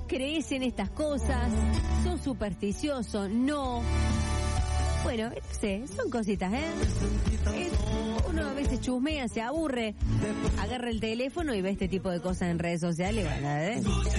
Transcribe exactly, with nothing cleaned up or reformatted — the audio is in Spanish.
crees en estas cosas, sos supersticioso, no. Bueno, no sé, son cositas, ¿eh? Es, uno a veces chusmea, se aburre, agarra el teléfono y ve este tipo de cosas en redes sociales, ¿verdad? ¿Eh?